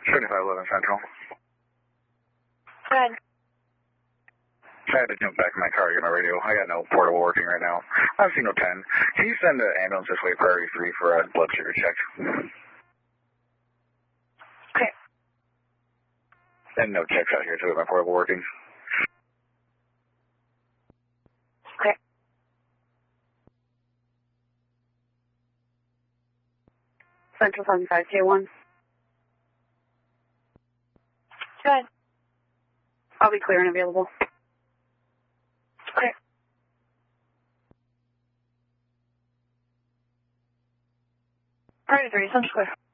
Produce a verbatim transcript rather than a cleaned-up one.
seventy-five eleven Central. Go ahead. I had to jump back in my car to get my radio. I got no portable working right now. I've seen no ten. Can you send an ambulance this way, priority three, for a blood sugar check? Okay. And no checks out here, too, with my portable working. Okay. Central seventy-five K one. Go ahead. I'll be clear and available. Okay. Priority three, Central Square.